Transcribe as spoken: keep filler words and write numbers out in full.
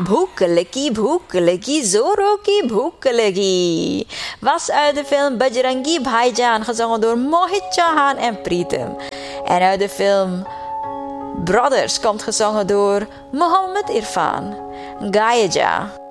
Bhook-Liki, Bhook-Liki, Zoro ki Bhook-Liki was uit de film Bajrangi Bhaijaan, gezongen door Mohit Chauhan en Pritam. En uit de film Brothers komt gezongen door Mohammed Irfan. Gayeja.